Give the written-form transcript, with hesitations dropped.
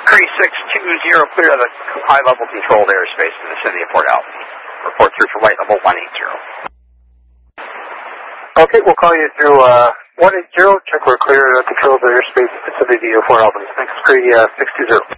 Cree 620, clear of the high-level controlled airspace in the vicinity of Port Albany. Report through for flight level 180. Okay, we'll call you through 180. Check we're clear of the controlled airspace vicinity of Port Albany. Thanks, Cree 620.